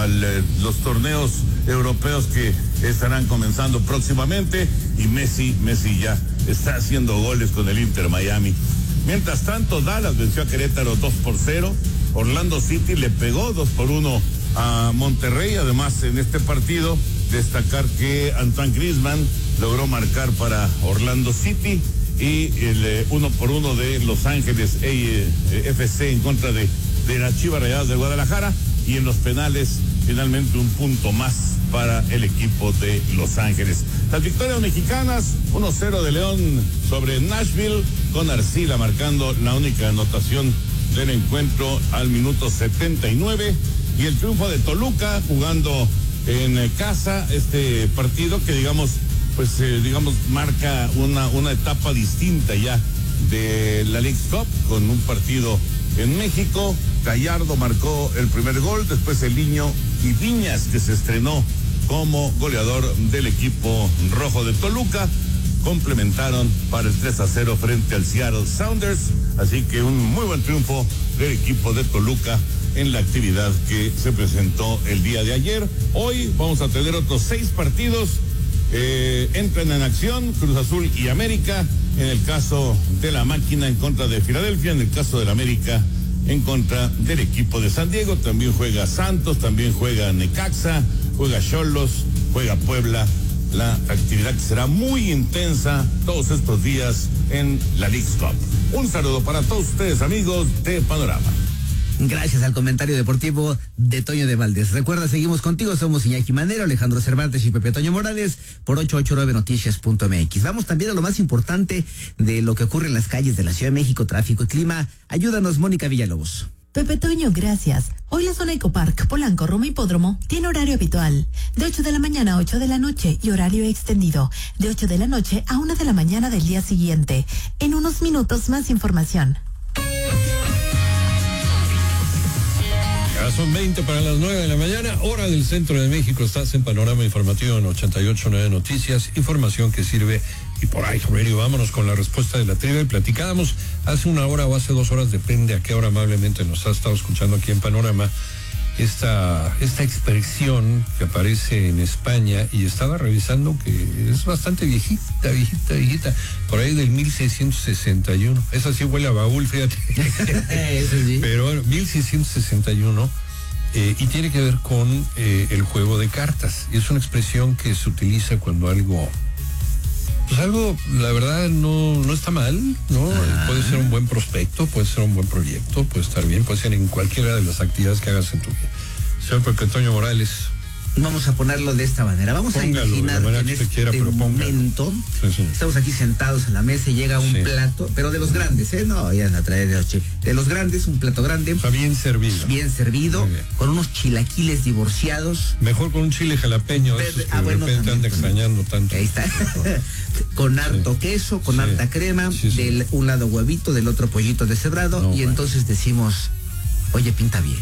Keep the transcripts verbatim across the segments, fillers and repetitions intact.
eh, los torneos europeos que estarán comenzando próximamente, y Messi, Messi ya está haciendo goles con el Inter Miami. Mientras tanto, Dallas venció a Querétaro dos por cero, Orlando City le pegó dos por uno a Monterrey. Además, en este partido, destacar que Antoine Griezmann logró marcar para Orlando City, y el eh, uno por uno de Los Ángeles eh, F C en contra de, de las Chivas Rayadas de Guadalajara, y en los penales finalmente un punto más para el equipo de Los Ángeles. Las victorias mexicanas: uno cero de León sobre Nashville, con Arcila marcando la única anotación del encuentro al minuto setenta y nueve, y el triunfo de Toluca jugando en casa este partido que digamos pues eh, digamos marca una una etapa distinta ya de la Leagues Cup, con un partido en México. Gallardo marcó el primer gol, después el Niño y Viñas, que se estrenó como goleador del equipo rojo de Toluca, complementaron para el tres a cero frente al Seattle Sounders. Así que un muy buen triunfo del equipo de Toluca en la actividad que se presentó el día de ayer. Hoy vamos a tener otros seis partidos. Eh, entran en acción Cruz Azul y América, en el caso de la Máquina en contra de Filadelfia, en el caso del América en contra del equipo de San Diego. También juega Santos, también juega Necaxa, juega Xolos, juega Puebla. La actividad que será muy intensa todos estos días en la Leagues Cup. Un saludo para todos ustedes, amigos de Panorama. Gracias al comentario deportivo de Toño de Valdés. Recuerda, seguimos contigo, somos Iñaki Manero, Alejandro Cervantes y Pepe Toño Morales por ocho ocho nueve noticias punto m x. Vamos también a lo más importante de lo que ocurre en las calles de la Ciudad de México: tráfico y clima. Ayúdanos, Mónica Villalobos. Pepe Toño, gracias. Hoy la zona Ecopark, Polanco, Roma Hipódromo tiene horario habitual de ocho de la mañana a ocho de la noche, y horario extendido de ocho de la noche a una de la mañana del día siguiente. En unos minutos más información. Ya son veinte para las nueve de la mañana, hora del centro de México. Estás en Panorama Informativo en ochenta y ocho punto nueve Noticias, información que sirve y por ahí radio. Vámonos con la respuesta de la trivia. Y platicábamos hace una hora o hace dos horas, depende a qué hora amablemente nos ha estado escuchando aquí en Panorama, esta, esta expresión que aparece en España, y estaba revisando que es bastante viejita, viejita, viejita, por ahí del mil seiscientos sesenta y uno. Esa sí huele a baúl, fíjate. Eso sí. Pero bueno, mil seiscientos sesenta y uno, eh, y tiene que ver con eh, el juego de cartas. Y es una expresión que se utiliza cuando algo, pues algo, la verdad, no, no está mal, ¿no? Ah. Puede ser un buen prospecto, puede ser un buen proyecto, puede estar bien, puede ser en cualquiera de las actividades que hagas en tu vida. Señor Pepe Toño Morales. Vamos a ponerlo de esta manera. Vamos póngalo, a imaginar en que este quiera, momento, sí, sí. Estamos aquí sentados en la mesa y llega un sí. plato, pero de los grandes, ¿eh? No, ya a traer de los chicos. De los grandes, un plato grande. Está bien servido. Bien servido, bien. Con unos chilaquiles divorciados. Mejor con un chile jalapeño, de esos que ah, bueno, de repente anda extrañando tanto. Ahí está. Con harto sí. queso, con sí. harta crema, sí, sí. del un lado huevito, del otro pollito deshebrado, no, y bueno. entonces decimos, oye, pinta bien.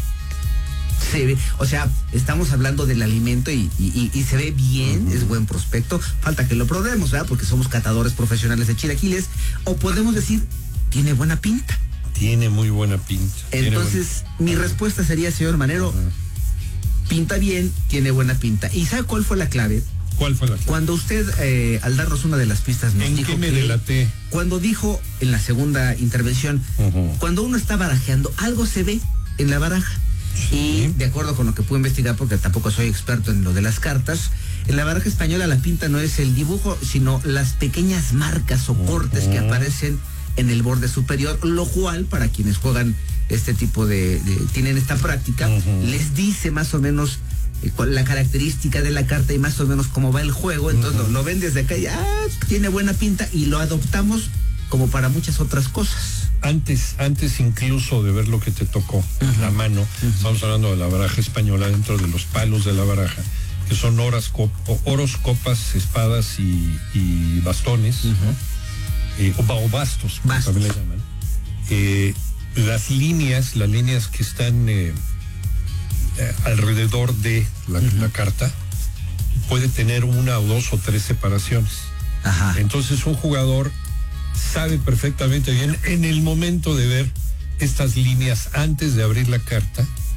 Se ve, o sea, estamos hablando del alimento y, y, y se ve bien, uh-huh. es buen prospecto. Falta que lo probemos, ¿verdad? Porque somos catadores profesionales de chilaquiles. O podemos decir, tiene buena pinta. Tiene muy buena pinta. Entonces, buen... mi uh-huh. respuesta sería, señor Manero, uh-huh. pinta bien, tiene buena pinta. ¿Y sabe cuál fue la clave? ¿Cuál fue la clave? Cuando usted, eh, al darnos una de las pistas, nos ¿En dijo qué me que delaté? Cuando dijo en la segunda intervención, uh-huh. cuando uno está barajeando, algo se ve en la baraja. Sí. Y de acuerdo con lo que pude investigar, porque tampoco soy experto en lo de las cartas, en la baraja española la pinta no es el dibujo, sino las pequeñas marcas o cortes uh-huh. que aparecen en el borde superior, lo cual para quienes juegan este tipo de, de tienen esta práctica, uh-huh. les dice más o menos eh, la característica de la carta y más o menos cómo va el juego. Entonces uh-huh. lo, lo ven desde acá y ah, tiene buena pinta, y lo adoptamos como para muchas otras cosas. Antes, antes incluso de ver lo que te tocó en uh-huh. la mano, uh-huh. estamos hablando de la baraja española, dentro de los palos de la baraja, que son oras, cop, oros, copas, espadas y, y bastones, uh-huh. eh, o, o bastos, como también le llaman. Eh, las líneas, las líneas que están eh, eh, alrededor de la, uh-huh. la carta, puede tener una o dos o tres separaciones. Ajá. Entonces un jugador sabe perfectamente bien en el momento de ver estas líneas antes de abrir la carta